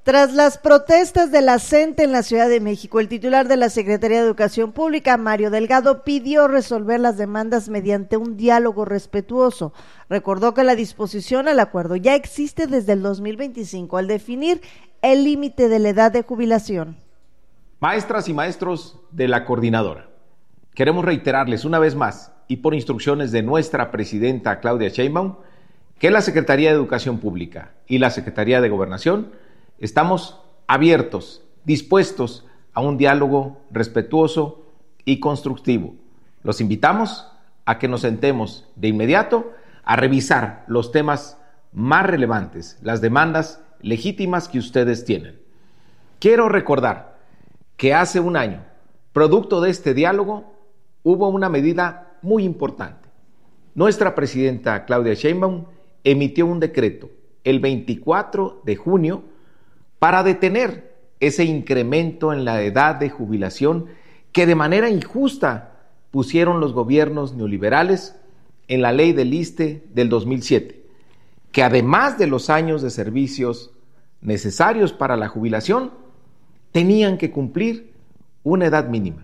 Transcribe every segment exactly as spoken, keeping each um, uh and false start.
Tras las protestas de la C E N T E en la Ciudad de México, el titular de la Secretaría de Educación Pública, Mario Delgado, pidió resolver las demandas mediante un diálogo respetuoso. Recordó que la disposición al acuerdo ya existe desde el dos mil veinticinco al definir el límite de la edad de jubilación. Maestras y maestros de la coordinadora, queremos reiterarles una vez más y por instrucciones de nuestra presidenta Claudia Sheinbaum que la Secretaría de Educación Pública y la Secretaría de Gobernación estamos abiertos, dispuestos a un diálogo respetuoso y constructivo. Los invitamos a que nos sentemos de inmediato a revisar los temas más relevantes, las demandas legítimas que ustedes tienen. Quiero recordar que hace un año, producto de este diálogo, hubo una medida muy importante. Nuestra presidenta Claudia Sheinbaum emitió un decreto el veinticuatro de junio para detener ese incremento en la edad de jubilación que de manera injusta pusieron los gobiernos neoliberales en la ley del ISSSTE del dos mil siete, que además de los años de servicios necesarios para la jubilación, tenían que cumplir una edad mínima.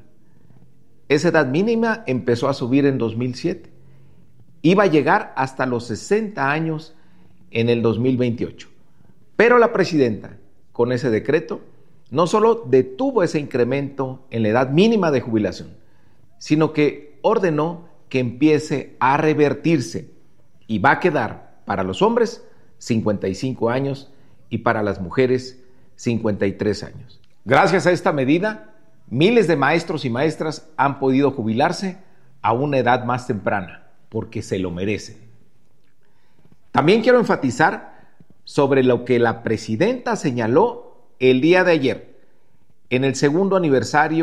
Esa edad mínima empezó a subir en dos mil siete, iba a llegar hasta los sesenta años en el dos mil veintiocho, pero la presidenta, con ese decreto, no solo detuvo ese incremento en la edad mínima de jubilación, sino que ordenó que empiece a revertirse y va a quedar para los hombres cincuenta y cinco años y para las mujeres cincuenta y tres años. Gracias a esta medida, miles de maestros y maestras han podido jubilarse a una edad más temprana, porque se lo merecen. También quiero enfatizar sobre lo que la presidenta señaló el día de ayer, en el segundo aniversario